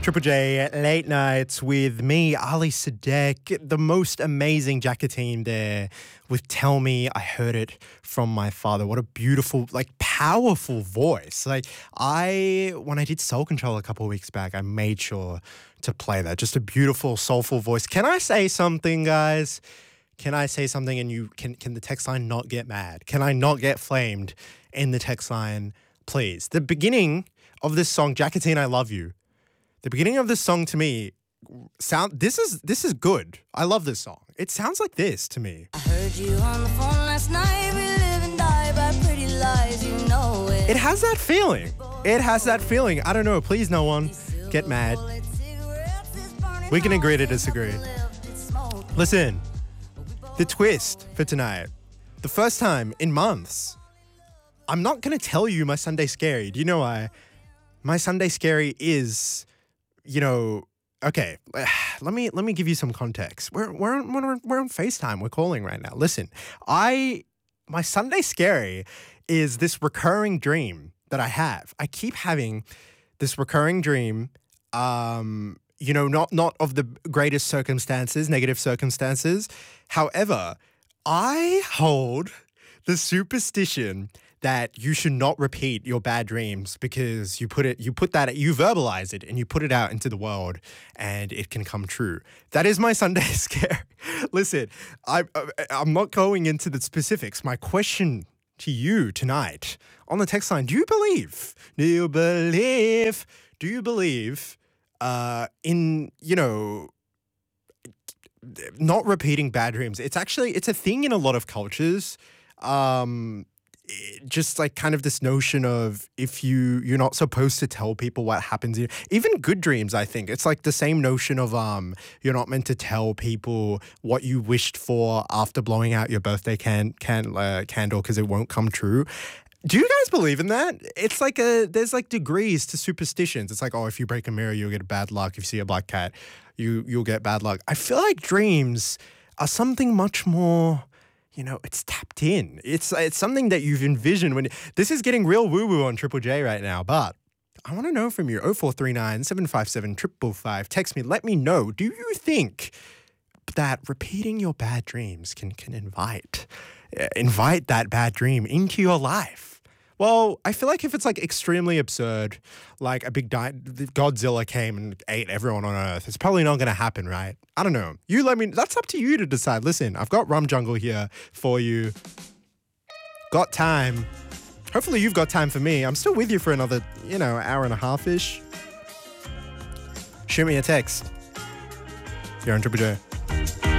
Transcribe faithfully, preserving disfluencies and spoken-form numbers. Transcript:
Triple J Late Nights with me, Ali Sadek, the most amazing Jacka team there with Tell Me I Heard It From My Father. What a beautiful, like, powerful voice. Like, I, when I did Soul Control a couple of weeks back, I made sure to play that. Just a beautiful, soulful voice. Can I say something, guys? Can I say something and you can, can the text line not get mad? Can I not get flamed in the text line, please? The beginning of this song, Jackateen, I Love You. The beginning of this song to me sound this is this is good. I love this song. It sounds like this to me. I heard you on the phone last night. We live and die by pretty lies, you know it. It has that feeling. It has that feeling. I don't know. Please, no one get mad. We can agree to disagree. Listen, the twist for tonight. The first time in months. I'm not going to tell you my Sunday Scary. Do you know why? My Sunday Scary is... You know, okay, let me let me give you some context. We're we're on, we're, we're on FaceTime. We're calling right now. Listen, I my Sunday Scary is this recurring dream that I have. I keep having this recurring dream. Um, you know, not not of the greatest circumstances, negative circumstances. However, I hold the superstition that you should not repeat your bad dreams because you put it, you put that, you verbalize it and you put it out into the world and it can come true. That is my Sunday Scare. Listen, I, I'm not going into the specifics. My question to you tonight on the text line, do you believe, do you believe, do you believe uh, in, you know, not repeating bad dreams? It's actually, it's a thing in a lot of cultures. Um, just like kind of this notion of if you you're not supposed to tell people what happens, even good dreams. I think it's like the same notion of um you're not meant to tell people what you wished for after blowing out your birthday can can uh, candle because it won't come true. Do you guys believe in that? It's like a there's like degrees to superstitions. It's like, oh, if you break a mirror, you'll get bad luck. If you see a black cat, you you'll get bad luck. I feel like dreams are something much more. You know, it's tapped in. It's it's something that you've envisioned when... This is getting real woo-woo on Triple J right now, but I want to know from you. oh four three nine, seven five seven, five five five. Text me. Let me know. Do you think that repeating your bad dreams can, can invite, uh, invite that bad dream into your life? Well, I feel like if it's like extremely absurd, like a big di- Godzilla came and ate everyone on Earth, it's probably not going to happen, right? I don't know. You let me, that's up to you to decide. Listen, I've got Rum Jungle here for you. Got time. Hopefully you've got time for me. I'm still with you for another, you know, hour and a half-ish. Shoot me a text. You're on Triple J.